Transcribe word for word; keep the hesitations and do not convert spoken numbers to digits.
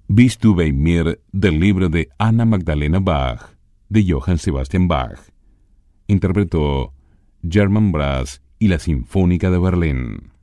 Bist du bei mir del libro de Anna Magdalena Bach, de Johann Sebastian Bach. Interpretó German Brass y la Sinfónica de Berlín.